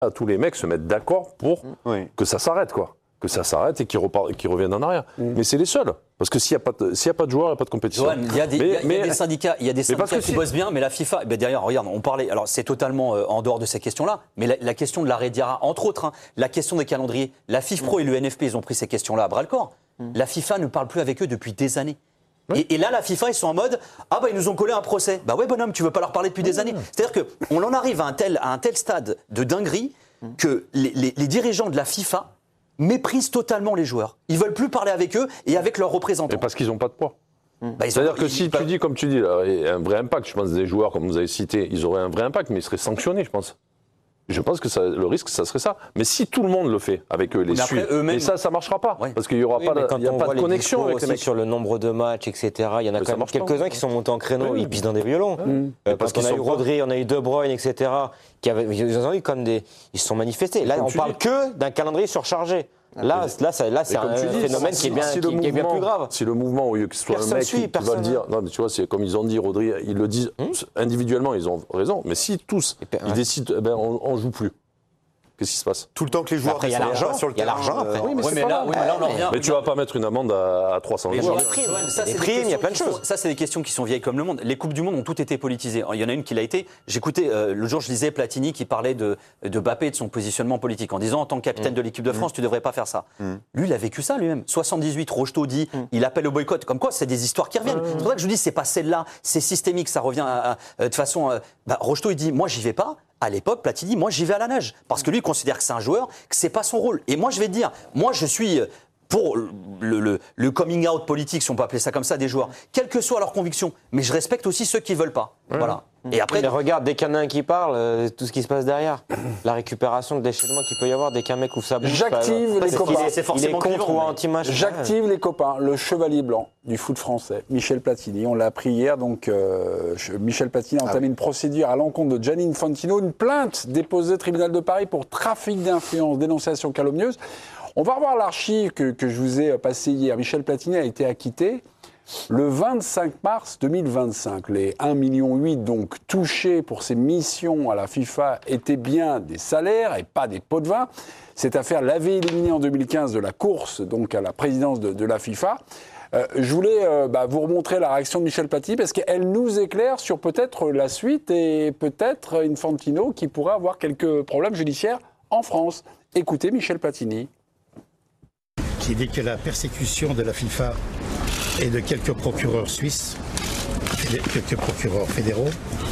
tous les mecs se mettent d'accord pour que ça s'arrête, quoi. Que ça s'arrête et qu'ils reviennent en arrière. Mais c'est les seuls. Parce que s'il n'y a pas de joueurs, il n'y a pas de compétition. Johan, il y a des syndicats, qui bossent bien, mais la FIFA, derrière, regarde, on parlait, alors c'est totalement en dehors de ces questions-là, mais la question de l'arrêt Diarra, entre autres, la question des calendriers, la FIFPro et l'UNFP, ils ont pris ces questions-là à bras-le-corps. La FIFA ne parle plus avec eux depuis des années. Et là, la FIFA, ils sont en mode ils nous ont collé un procès. Ouais, bonhomme, tu veux pas leur parler depuis des années. C'est-à-dire qu'on en arrive à un tel stade de dinguerie que les dirigeants de la FIFA méprisent totalement les joueurs. Ils veulent plus parler avec eux et avec leurs représentants. Et parce qu'ils n'ont pas de poids. C'est-à-dire que si tu dis, comme tu dis, là, un vrai impact, je pense des joueurs, comme vous avez cité, ils auraient un vrai impact, mais ils seraient sanctionnés, je pense. Je pense que le risque, ça serait ça. Mais si tout le monde le fait avec eux, les suit, et ça ne marchera pas. Parce qu'il n'y aura pas de connexion avec les mecs. Sur le nombre de matchs, etc., il y en a quand même quelques-uns qui sont montés en créneau, ils pissent dans des violons. Parce qu'on a eu Rodri, on a eu De Bruyne, etc., ils ont eu comme ils se sont manifestés. Là, on ne parle que d'un calendrier surchargé. Là, c'est un phénomène qui est bien plus grave. Si le mouvement, au lieu que ce soit un mec qui va le dire, non, mais tu vois, c'est comme ils ont dit, Rodri, ils le disent individuellement, ils ont raison, mais si tous, ils décident, on ne joue plus. Qu'est-ce qui se passe? Tout le temps que les joueurs il y a l'argent sur le terrain. Oui, mais là, on en revient. Mais tu vas pas mettre une amende à 300 €. Les primes, il y a plein de choses. Ça, c'est des questions qui sont vieilles comme le monde. Les Coupes du Monde ont toutes été politisées. Il y en a une qui l'a été. J'écoutais, le jour, je lisais Platini qui parlait de Mbappé et de son positionnement politique en disant, en tant que capitaine de l'équipe de France, tu devrais pas faire ça. Lui, il a vécu ça lui-même. 78, Rocheteau dit, il appelle au boycott. Comme quoi, c'est des histoires qui reviennent. C'est pour ça que je dis, c'est pas celle-là, c'est systémique, ça revient de façon. Rocheteau, il dit, moi, j'y vais pas. À l'époque, Platini, moi, j'y vais à la nage. Parce que lui, il considère que c'est un joueur, que c'est pas son rôle. Et moi, je vais te dire, moi, je suis pour le coming out politique, si on peut appeler ça comme ça, des joueurs, quelles que soient leurs convictions. Mais je respecte aussi ceux qui veulent pas. Voilà. Et après, regarde, dès qu'il y en a un qui parle, tout ce qui se passe derrière, la récupération, le déchaînement qu'il peut y avoir dès qu'un mec ouvre sa bouche. J'active les copains. Il est contre ou anti-match. J'active les copains. Le chevalier blanc du foot français, Michel Platini. On l'a appris hier. Donc, Michel Platini a entamé une procédure à l'encontre de Gianni Infantino, une plainte déposée au tribunal de Paris pour trafic d'influence, dénonciation calomnieuse. On va revoir l'archive que je vous ai passée hier. Michel Platini a été acquitté le 25 mars 2025. Les 1,8 million donc touchés pour ses missions à la FIFA étaient bien des salaires et pas des pots de vin. Cette affaire l'avait éliminé en 2015 de la course donc à la présidence de la FIFA. Je voulais vous remontrer la réaction de Michel Platini parce qu'elle nous éclaire sur peut-être la suite et peut-être Infantino qui pourrait avoir quelques problèmes judiciaires en France. Écoutez Michel Platini. Qui dit que la persécution de la FIFA et de quelques procureurs suisses, quelques procureurs fédéraux,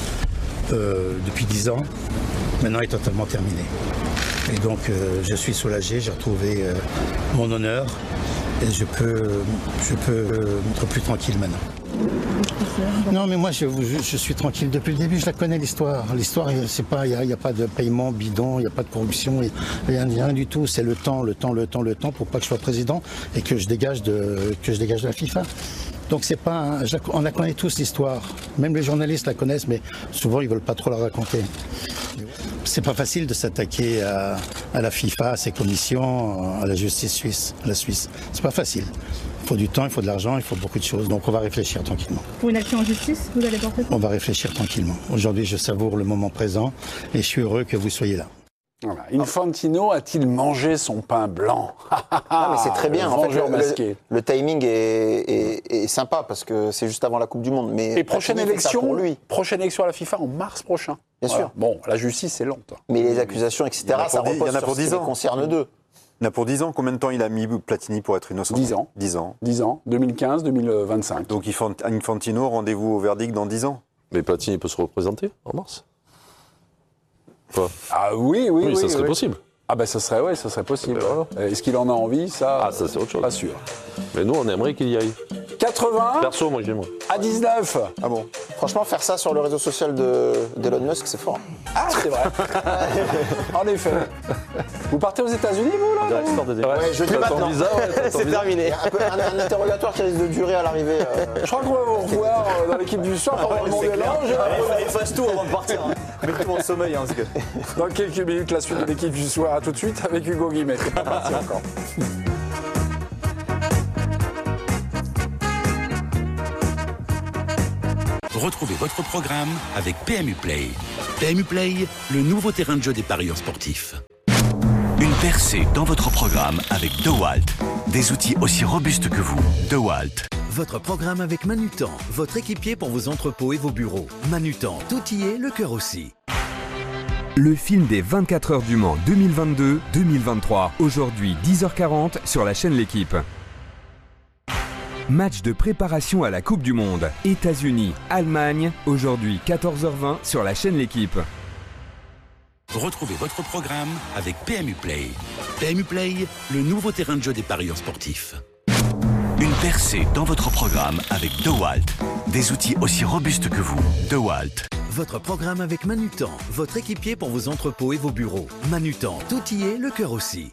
depuis 10 ans, maintenant est totalement terminée. Et donc je suis soulagé, j'ai retrouvé mon honneur et je peux être plus tranquille maintenant. Non, mais moi je suis tranquille depuis le début, je la connais l'histoire. L'histoire, c'est pas, il n'y a pas de paiement bidon, il n'y a pas de corruption, rien du tout. C'est le temps pour pas que je sois président et que je dégage de la FIFA. Donc c'est pas, on la connaît tous l'histoire. Même les journalistes la connaissent, mais souvent ils veulent pas trop la raconter. C'est pas facile de s'attaquer à la FIFA, à ses commissions, à la justice suisse, à la Suisse. C'est pas facile. Il faut du temps, il faut de l'argent, il faut beaucoup de choses. Donc on va réfléchir tranquillement. Pour une action en justice, vous allez porter ça ? On va réfléchir tranquillement. Aujourd'hui, je savoure le moment présent et je suis heureux que vous soyez là. Voilà. Infantino a-t-il mangé son pain blanc? Ah, mais c'est très bien. En fait, le timing est sympa parce que c'est juste avant la Coupe du Monde. Mais et prochaine élection à la FIFA en mars prochain. Bien sûr. Bon, la justice, c'est lente. Mais les accusations, etc., ça repose sur ce qui les concerne d'eux. Il y en a pour 10 ans. Combien de temps il a mis Platini pour être innocent? 10 ans. 10 ans. 10 ans. 2015, 2025. Donc Infantino, rendez-vous au verdict dans 10 ans. Mais Platini peut se représenter en mars? Ah oui, ça serait possible. Ah ben ça serait possible. Est-ce qu'il en a envie? Ça c'est autre chose. Pas sûr. Mais nous, on aimerait qu'il y aille. 80 Perso, moi j'aimerais. À 19. Ah bon? Franchement, faire ça sur le réseau social d'Elon Musk, c'est fort. Ah, c'est vrai. En effet. Vous partez aux États-Unis, vous, là? Ouais, je dis maintenant. C'est terminé. Un interrogatoire qui risque de durer à l'arrivée. Je crois qu'on va vous revoir dans l'équipe du soir pendant le mondial. Efface tout avant de partir. Mets tout en sommeil. Dans quelques minutes, la suite de l'équipe du soir. À tout de suite avec Hugo Guimet. C'est pas parti encore. Retrouvez votre programme avec PMU Play. PMU Play, le nouveau terrain de jeu des parieurs sportifs. Une percée dans votre programme avec DeWalt. Des outils aussi robustes que vous. DeWalt. Votre programme avec Manutan, votre équipier pour vos entrepôts et vos bureaux. Manutan, tout y est, le cœur aussi. Le film des 24 heures du Mans 2022-2023. Aujourd'hui 10h40 sur la chaîne L'Équipe. Match de préparation à la Coupe du Monde. États-Unis, Allemagne. Aujourd'hui 14h20 sur la chaîne L'Équipe. Retrouvez votre programme avec PMU Play. PMU Play, le nouveau terrain de jeu des parieurs sportifs. Une percée dans votre programme avec DeWalt. Des outils aussi robustes que vous. DeWalt. Votre programme avec Manutan, votre équipier pour vos entrepôts et vos bureaux. Manutan, tout y est, le cœur aussi.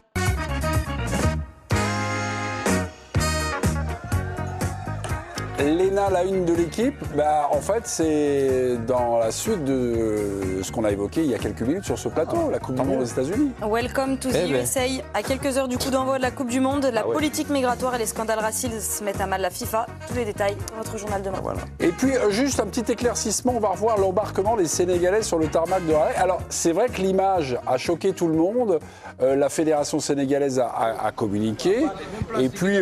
Léna, la une de l'équipe, en fait, c'est dans la suite de ce qu'on a évoqué il y a quelques minutes sur ce plateau, la Coupe du Monde aux États-Unis. Welcome to the USA. À quelques heures du coup d'envoi de la Coupe du Monde, la politique migratoire et les scandales racistes mettent à mal la FIFA. Tous les détails dans votre journal demain. Voilà. Et puis, juste un petit éclaircissement, on va revoir l'embarquement des Sénégalais sur le tarmac de Raleigh. Alors, c'est vrai que l'image a choqué tout le monde. La fédération sénégalaise a communiqué. Et puis,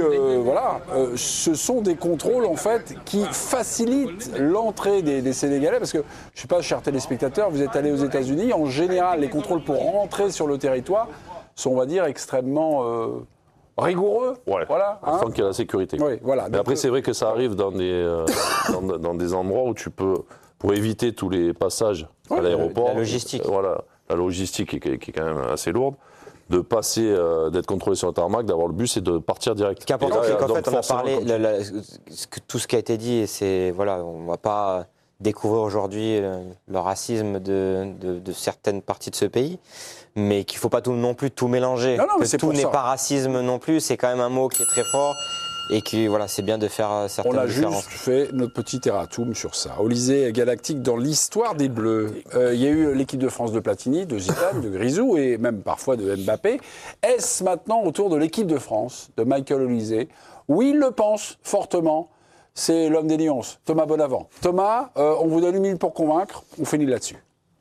ce sont des contrôles, en fait, qui facilitent l'entrée des Sénégalais. Parce que, je ne sais pas, chers téléspectateurs, vous êtes allés aux États-Unis. En général, les contrôles pour rentrer sur le territoire sont, on va dire, extrêmement rigoureux. Ouais. Voilà, on sent qu'il y a la sécurité. Oui, voilà. Mais après, c'est vrai que ça arrive dans des endroits où tu peux, pour éviter tous les passages à l'aéroport. La logistique. La logistique qui est quand même assez lourde. De passer, d'être contrôlé sur le tarmac, d'avoir le bus et de partir direct. Ce qui est important, c'est qu'en fait, on a parlé, tout ce qui a été dit, et c'est, on ne va pas découvrir aujourd'hui le racisme de certaines parties de ce pays, mais qu'il ne faut pas non plus tout mélanger. Non, que tout n'est pas racisme non plus, c'est quand même un mot qui est très fort. Et que c'est bien de faire certaines différences. On a juste fait notre petit erratum sur ça. Olysée galactique dans l'histoire des Bleus. Il y a eu l'équipe de France de Platini, de Zidane, de Grisou et même parfois de Mbappé. Est-ce maintenant au tour de l'équipe de France, de Michael Olysée, où il le pense fortement? C'est l'homme des nuances, Thomas Bonavent. Thomas, on vous donne 1 minute pour convaincre, on finit là-dessus.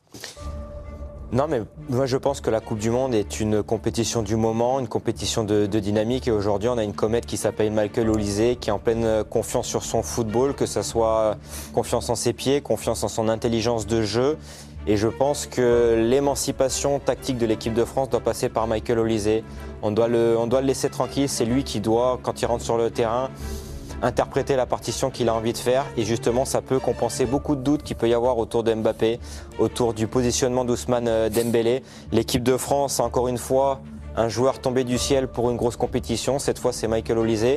Non, mais moi je pense que la Coupe du Monde est une compétition du moment, une compétition de dynamique. Et aujourd'hui, on a une comète qui s'appelle Michael Olysée, qui est en pleine confiance sur son football, que ce soit confiance en ses pieds, confiance en son intelligence de jeu. Et je pense que l'émancipation tactique de l'équipe de France doit passer par Michael Olysée. On doit le laisser tranquille, c'est lui qui doit, quand il rentre sur le terrain, interpréter la partition qu'il a envie de faire, et justement ça peut compenser beaucoup de doutes qu'il peut y avoir autour de Mbappé, autour du positionnement d'Ousmane Dembélé. L'équipe de France, encore une fois, un joueur tombé du ciel pour une grosse compétition, cette fois c'est Michael Olysée.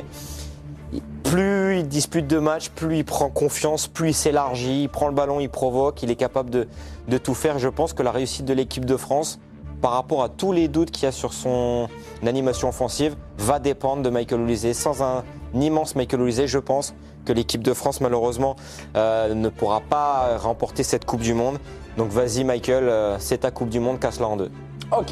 Plus il dispute de matchs, plus il prend confiance, plus il s'élargit, il prend le ballon, il provoque, il est capable de tout faire. Je pense que la réussite de l'équipe de France, par rapport à tous les doutes qu'il y a sur son animation offensive, va dépendre de Michael Olysée. Sans un immense Michael Olysée, je pense que l'équipe de France, malheureusement, ne pourra pas remporter cette Coupe du Monde. Donc vas-y Michael, c'est ta Coupe du Monde, casse-la en deux. Ok.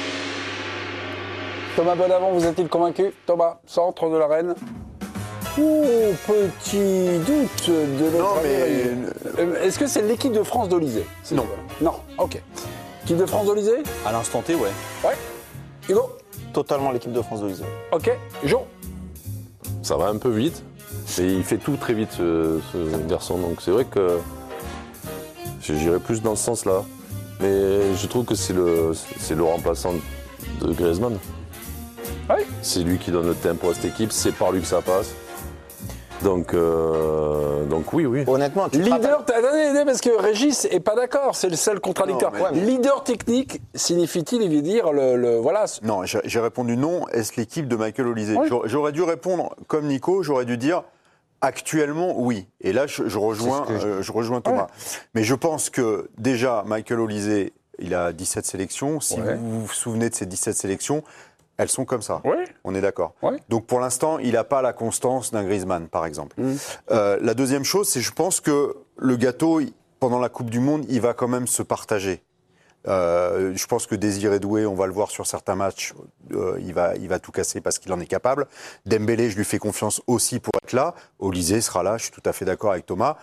Thomas Bonavent, vous êtes-il convaincu? Thomas, centre de l'arène. Oh, petit doute de notre ami. Est-ce que c'est l'équipe de France d'Olysée? Non. Non, ok. L'équipe de France d'Olysée? À l'instant T, ouais. Ouais. Hugo? Totalement l'équipe de France d'Olysée. Ok. Jo? Ça va un peu vite, et il fait tout très vite, ce garçon. Donc c'est vrai que j'irais plus dans ce sens-là. Mais je trouve que c'est le remplaçant de Griezmann. Oui. C'est lui qui donne le tempo à cette équipe, c'est par lui que ça passe. Donc oui. Honnêtement, leader, attendez, parce que Régis est pas d'accord, c'est le seul contradicteur. Non, mais... Leader technique signifie-t-il, il veut dire voilà. Non, j'ai répondu non. Est-ce l'équipe de Michael Olysée? Oui. J'aurais dû répondre comme Nico, j'aurais dù dire actuellement oui. Et là, je rejoins Thomas. Ouais. Mais je pense que déjà, Michael Olysée, il a 17 sélections. Si vous vous souvenez de ces 17 sélections, elles sont comme ça, on est d'accord. Donc pour l'instant, il n'a pas la constance d'un Griezmann, par exemple. La deuxième chose, c'est je pense que le gâteau, pendant la Coupe du Monde, il va quand même se partager. Je pense que Désiré Doué, on va le voir sur certains matchs, il va tout casser parce qu'il en est capable. Dembélé, je lui fais confiance aussi pour être là. Olysée sera là, je suis tout à fait d'accord avec Thomas.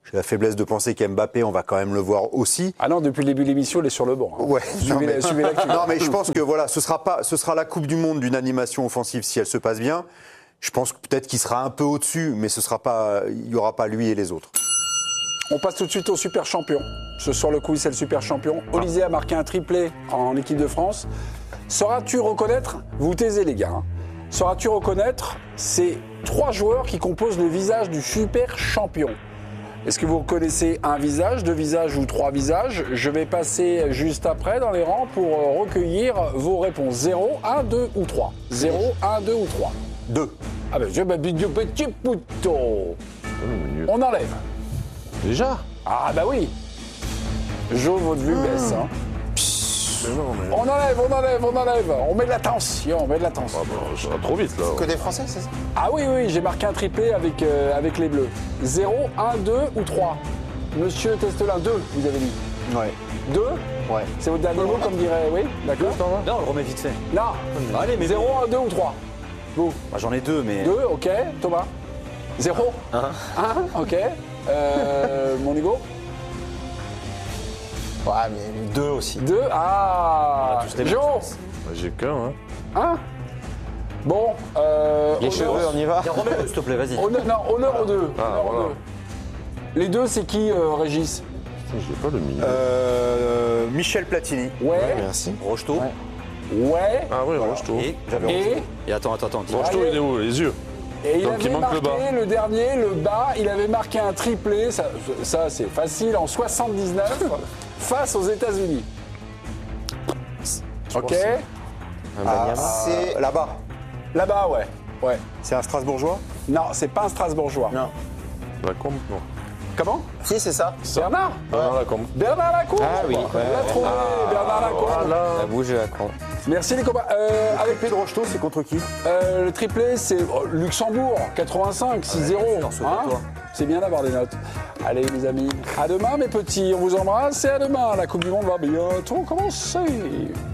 J'ai la faiblesse de penser qu'Mbappé, on va quand même le voir aussi. Ah non, depuis le début de l'émission, il est sur le banc. Ouais. Suivez l'actu. Non, mais je pense que voilà, ce sera la Coupe du Monde d'une animation offensive si elle se passe bien. Je pense que peut-être qu'il sera un peu au-dessus, mais il n'y aura pas lui et les autres. On passe tout de suite au super champion. Ce soir, le quiz, c'est le super champion. Olysée a marqué un triplé en équipe de France. Sauras-tu reconnaître, vous vous taisez les gars, hein. Sauras-tu reconnaître ces 3 joueurs qui composent le visage du super champion? Est-ce que vous reconnaissez un visage, 2 visages ou 3 visages? Je vais passer juste après dans les rangs pour recueillir vos réponses. 0, 1, 2 ou 3. 0, 1, 2 ou 3. 2. Ah ben, petit pouton. On enlève. Déjà? Ah bah oui. Jo, votre vue baisse. Hein. On enlève. On met de la tension, Ah bah, ça va trop vite là. Que des Français, c'est ça? Ah oui, j'ai marqué un triplé avec les Bleus. 0, 1, 2 ou 3. Monsieur Testelin, 2, vous avez dit. Ouais. 2? Ouais. C'est votre dernier mot, comme dirait... Oui, d'accord. Non, on le remet vite fait. Non. Allez, mais 0, 1, 2 ou 3. Vous? Bah, j'en ai 2, mais. 2, ok. Thomas? 0? 1, ok. Mon Hugo? Ouais, mais 2 aussi. 2, ah. Jo? Bah, j'ai qu'un. 1? Bon, les cheveux, on y va. Remets-le, s'il te plaît, vas-y. Honneur aux 2. Ah, voilà. Les 2, c'est qui, Régis? J'ai pas le milieu. Michel Platini. Ouais. Merci. Rocheteau. Ouais. Ah oui, Rocheteau. Et attends. Rocheteau, il est où? Les yeux. Et il Donc, avait il manque marqué le bas. le dernier, le bas, il avait marqué un triplé, ça c'est facile, en 79, face aux États-Unis. Ok. C'est là-bas. Là-bas, ouais. C'est un Strasbourgeois? Non, c'est pas un Strasbourgeois. Non. Lacombe, non. Comment? Si, c'est ça. Bernard? Bernard Lacombe. Bernard Lacombe. Ah oui. On l'a trouvé, Bernard Lacombe. La bouge à con. Merci les copains. Avec Pedro Rocheteau, c'est contre qui? Le triplé, c'est Luxembourg, 85, 6-0. Hein, c'est bien d'avoir des notes. Allez les amis, à demain mes petits, on vous embrasse et à demain. La Coupe du Monde va bientôt commencer.